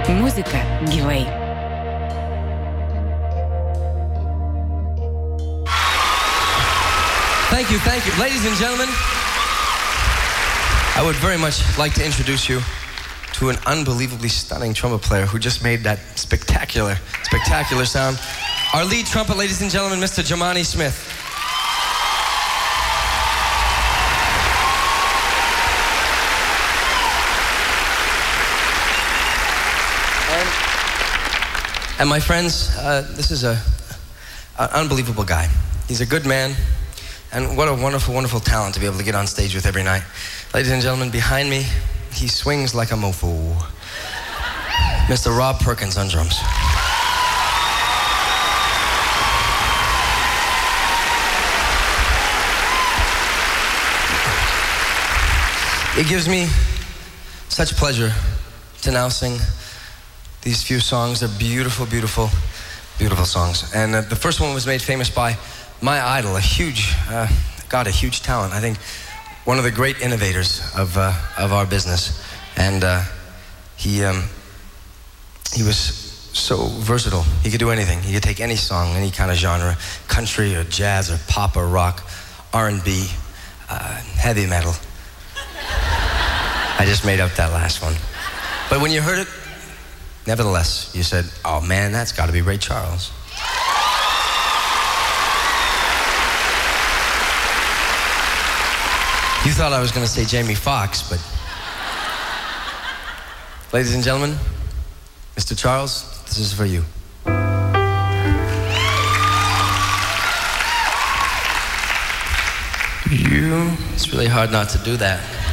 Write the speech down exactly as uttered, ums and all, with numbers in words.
Музыка Giveaway. Thank you, thank you. Ladies and gentlemen, I would very much like to introduce you to an unbelievably stunning trumpet player who just made that spectacular, spectacular sound. Our lead trumpet, ladies and gentlemen, Mister Jomani Smith. And, and my friends, uh, this is a, an unbelievable guy. He's a good man. And what a wonderful, wonderful talent to be able to get on stage with every night. Ladies and gentlemen, behind me, he swings like a mofo. Mister Rob Perkins on drums. It gives me such pleasure to now sing these few songs. They're beautiful, beautiful, beautiful songs. And uh, the first one was made famous by my idol, a huge, uh, God, a huge talent. I think one of the great innovators of uh, of our business, and uh, he um, he was so versatile. He could do anything. He could take any song, any kind of genre, country or jazz or pop or rock, R and B, uh, heavy metal. I just made up that last one, but when you heard it, nevertheless, you said, "Oh man, that's got to be Ray Charles." You thought I was going to say Jamie Foxx, but... Ladies and gentlemen, Mister Charles, this is for you. You... It's really hard not to do that.